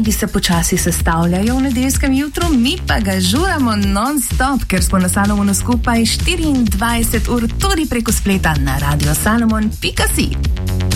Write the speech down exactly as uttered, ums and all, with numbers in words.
snegi se počasi sestavljajo v nedeljskem jutru, mi pa ga žuramo non-stop, ker smo na Salomonu skupaj štiriindvajset ur tudi preko spleta na radio salomon pika si.